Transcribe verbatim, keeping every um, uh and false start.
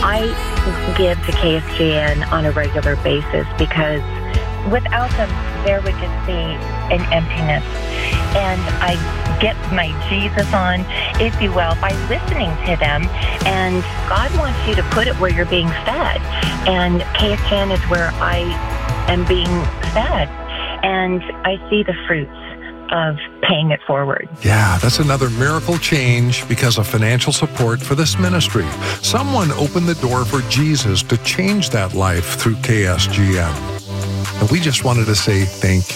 I give to K S G N on a regular basis because without them, there would just be an emptiness. And I get my Jesus on, if you will, by listening to them. And God wants you to put it where you're being fed. And K S G N is where I am being fed. And I see the fruits of paying it forward. Yeah, that's another miracle change because of financial support for this ministry. Someone opened the door for Jesus to change that life through K S G N. And we just wanted to say thank you.